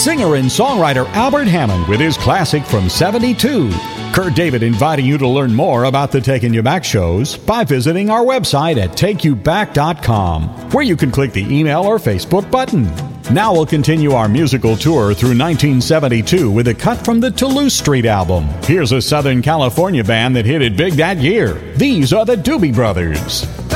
singer and songwriter Albert Hammond with his classic from '72. Kurt David inviting you to learn more about the Taking You Back shows by visiting our website at takeyouback.com, where you can click the email or Facebook button. Now we'll continue our musical tour through 1972 with a cut from the Toulouse Street album. Here's a Southern California band that hit it big that year. These are the Doobie Brothers.